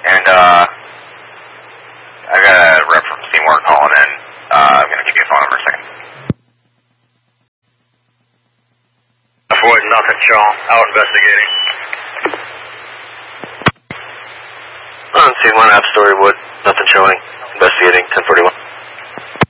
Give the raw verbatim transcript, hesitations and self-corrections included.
And, uh, I got a rep from Seymour calling in. Uh, I'm gonna give you a phone number in a second. Avoid nothing, Sean. Out investigating. On scene one, App Storywood. Nothing showing. Investigating, ten forty-one.